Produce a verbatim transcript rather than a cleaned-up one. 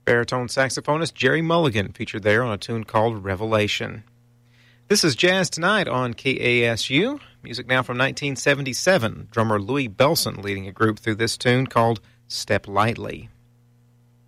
Baritone saxophonist Jerry Mulligan featured there on a tune called Revelation. This is Jazz Tonight on K A S U. Music now from nineteen seventy-seven. Drummer Louis Bellson leading a group through this tune called Step Lightly.